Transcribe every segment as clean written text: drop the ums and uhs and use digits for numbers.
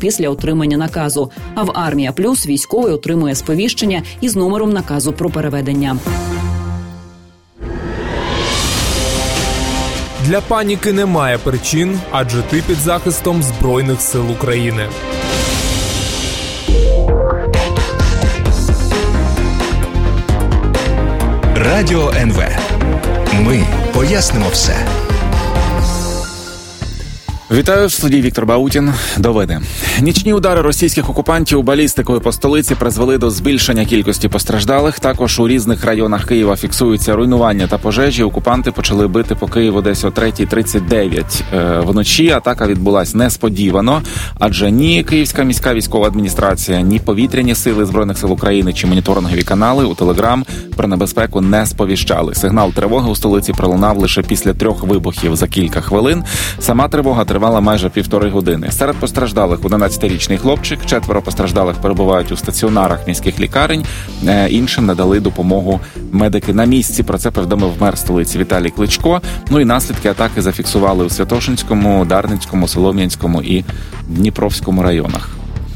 після отримання наказу. А в Армія Плюс військовий отримує сповіщення із номером наказу про переведення. Для паніки немає причин, адже ти під захистом Збройних сил України. Радіо НВ. Ми пояснимо все. Вітаю, в студії Віктор Баутін. Новини. Нічні удари російських окупантів балістикою по столиці призвели до збільшення кількості постраждалих. Також у різних районах Києва фіксуються руйнування та пожежі. Окупанти почали бити по Києву десь о 3:39 вночі. Атака відбулась несподівано, адже ні Київська міська військова адміністрація, ні повітряні сили Збройних сил України чи моніторингові канали у Телеграм про небезпеку не сповіщали. Сигнал тривоги у столиці пролунав лише після 3 вибухів за кілька хвилин. Сама тривога тривала майже 1,5 години. Серед постраждалих 11-річний хлопчик, 4 постраждалих перебувають у стаціонарах міських лікарень, іншим надали допомогу медики на місці. Про це повідомив мер столиці Віталій Кличко. Ну і наслідки атаки зафіксували у Святошинському, Дарницькому, Солом'янському і Дніпровському районах.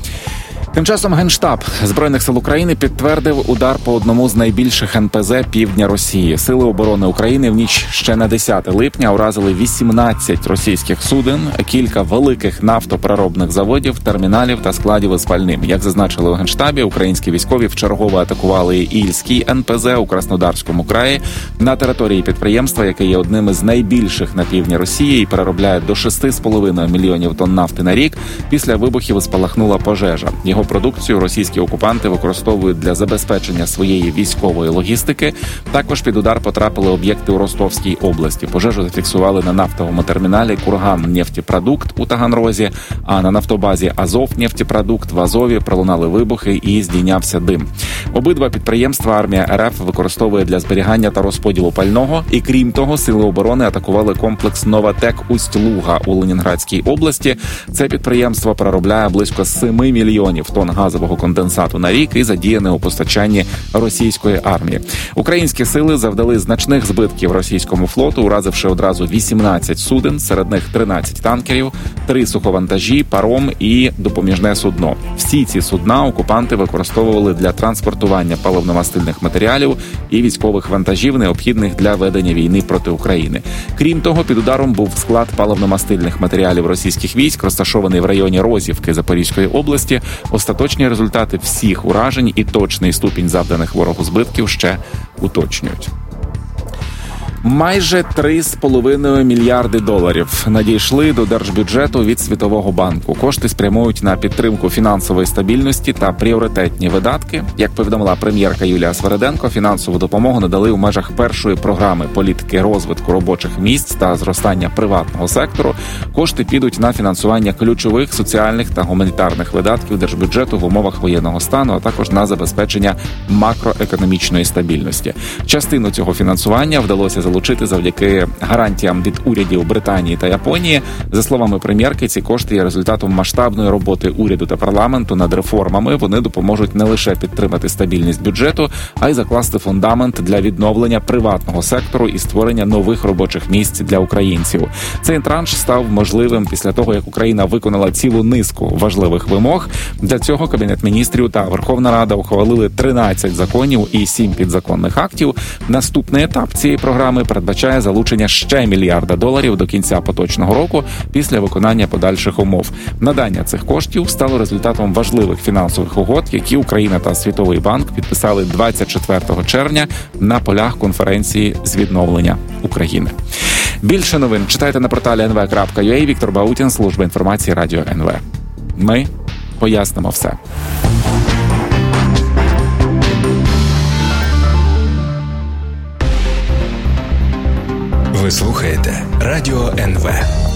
Тим часом Генштаб Збройних сил України підтвердив удар по одному з найбільших НПЗ півдня Росії. Сили оборони України в ніч ще на 10 липня уразили 18 російських суден, кілька великих нафтопереробних заводів, терміналів та складів із пальним. Як зазначили у Генштабі, українські військові вчергово атакували Ільський НПЗ у Краснодарському краї на території підприємства, яке є одним із найбільших на півдні Росії і переробляє до 6,5 мільйонів тонн нафти на рік. Після вибухів спалахнула пожежа. Його продукцію російські окупанти використовують для забезпечення своєї військової логістики. Також під удар потрапили об'єкти у Ростовській області. Пожежу зафіксували на нафтовому терміналі «Курганнефтепродукт» у Таганрозі, а на нафтобазі «Азовнефтепродукт» в Азові пролунали вибухи і здійнявся дим. Обидва підприємства армія РФ використовує для зберігання та розподілу пального. І крім того, сили оборони атакували комплекс «Новатек Усть-Луга» у Ленінградській області. Це підприємство переробляє близько 7 мільйонів тонн газового конденсату на рік і задіяне у постачанні російської армії. Українські сили завдали значних збитків російському флоту, уразивши одразу 18 суден, серед них 13 танкерів, 3 суховантажі, паром і допоміжне судно. Всі ці судна окупанти використовували для транспортування паливно-мастильних матеріалів і військових вантажів, необхідних для ведення війни проти України. Крім того, під ударом був склад паливно-мастильних матеріалів російських військ, розташований в районі Розівки Запорізької області. Остаточні результати всіх уражень і точний ступінь завданих ворогу збитків ще уточнюють. Майже 3,5 мільярди доларів надійшли до держбюджету від Світового банку. Кошти спрямують на підтримку фінансової стабільності та пріоритетні видатки. Як повідомила прем'єрка Юлія Свериденко, фінансову допомогу надали у межах першої програми політики розвитку робочих місць та зростання приватного сектору. Кошти підуть на фінансування ключових соціальних та гуманітарних видатків держбюджету в умовах воєнного стану, а також на забезпечення макроекономічної стабільності. Частину цього фінансування вдалося залучити завдяки гарантіям від урядів Британії та Японії. За словами прем'єрки, ці кошти є результатом масштабної роботи уряду та парламенту над реформами. Вони допоможуть не лише підтримати стабільність бюджету, а й закласти фундамент для відновлення приватного сектору і створення нових робочих місць для українців. Цей транш став можливим після того, як Україна виконала цілу низку важливих вимог. Для цього Кабінет міністрів та Верховна Рада ухвалили 13 законів і 7 підзаконних актів. Наступний етап цієї програми передбачає залучення ще $1 мільярда до кінця поточного року після виконання подальших умов. Надання цих коштів стало результатом важливих фінансових угод, які Україна та Світовий банк підписали 24 червня на полях конференції з відновлення України. Більше новин читайте на порталі nv.ua. Віктор Баутін, служба інформації Радіо НВ. Ми пояснимо все. Ви слухаєте Радіо НВ.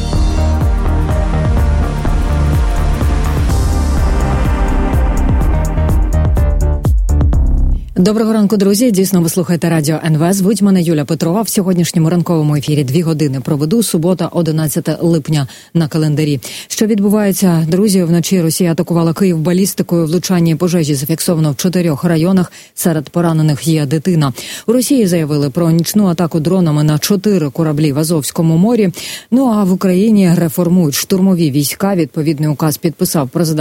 Доброго ранку, друзі. Дійсно, ви слухаєте Радіо НВ. Звуть мене Юля Петрова. В сьогоднішньому ранковому ефірі 2 години проведу. Субота, 11 липня на календарі. Що відбувається, друзі? Вночі Росія атакувала Київ балістикою. Влучання і пожежі зафіксовано в 4 районах. Серед поранених є дитина. У Росії заявили про нічну атаку дронами на 4 кораблі в Азовському морі. Ну а в Україні реформують штурмові війська. Відповідний указ підписав президент